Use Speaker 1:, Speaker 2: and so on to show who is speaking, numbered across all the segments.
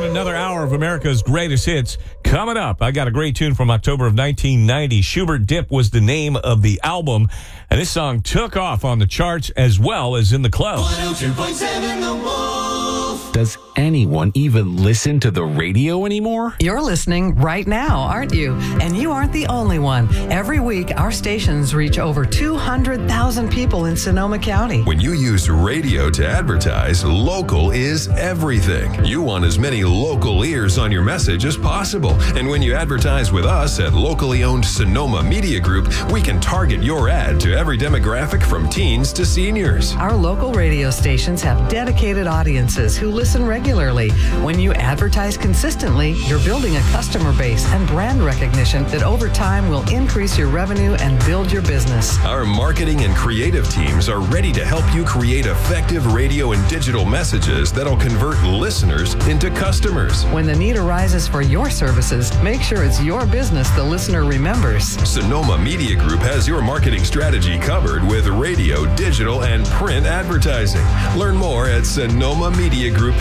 Speaker 1: another hour of America's greatest hits. Coming up, I got a great tune from October of 1990. Schubert Dip was the name of the album, and this song took off on the charts as well as in the club.
Speaker 2: 102.7 The Wolf.
Speaker 3: Does anyone even listen to the radio anymore?
Speaker 4: You're listening right now, aren't you? And you aren't the only one. Every week, our stations reach over 200,000 people in Sonoma County.
Speaker 5: When you use radio to advertise, local is everything. You want as many local ears on your message as possible. And when you advertise with us at locally owned Sonoma Media Group, we can target your ad to every demographic from teens to seniors.
Speaker 4: Our local radio stations have dedicated audiences who listen regularly. When you advertise consistently, you're building a customer base and brand recognition that over time will increase your revenue and build your business.
Speaker 5: Our marketing and creative teams are ready to help you create effective radio and digital messages that'll convert listeners into customers.
Speaker 4: When the need arises for your services, make sure it's your business the listener remembers.
Speaker 5: Sonoma Media Group has your marketing strategy covered with radio, digital, and print advertising. Learn more at sonomamediagroup.com.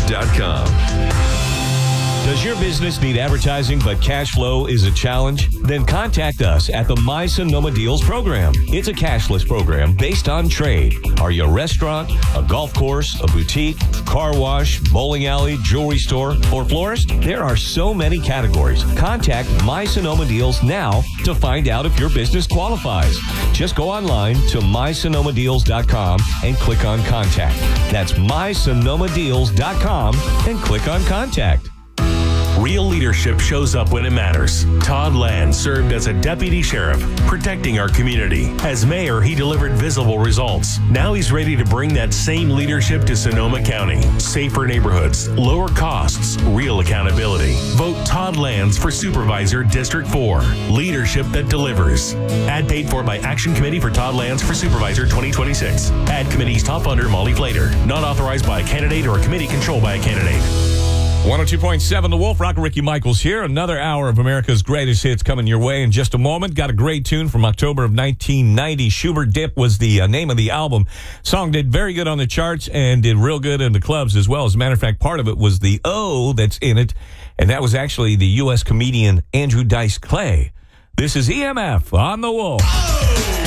Speaker 1: Does your business need advertising but cash flow is a challenge? Then contact us at the My Sonoma Deals program. It's a cashless program based on trade. Are you a restaurant, a golf course, a boutique, car wash, bowling alley, jewelry store, or florist? There are so many categories. Contact My Sonoma Deals now to find out if your business qualifies. Just go online to mysonomadeals.com and click on Contact. That's mysonomadeals.com and click on Contact.
Speaker 6: Real leadership shows up when it matters. Todd Land served as a deputy sheriff, protecting our community. As mayor, he delivered visible results. Now he's ready to bring that same leadership to Sonoma County. Safer neighborhoods, lower costs, real accountability. Vote Todd Lands for Supervisor District 4. Leadership that delivers. Ad paid for by Action Committee for Todd Lands for Supervisor 2026. Ad committee's top funder, Molly Flater. Not authorized by a candidate or a committee controlled by a candidate.
Speaker 1: 102.7 The Wolf. Rock and Ricky Michaels here. Another hour of America's greatest hits coming your way in just a moment. Got a great tune from October of 1990. Schubert Dip was the name of the album. Song did very good on the charts and did real good in the clubs as well. As a matter of fact, part of it was the O that's in it, and that was actually the U.S. comedian Andrew Dice Clay. This is EMF on The Wolf.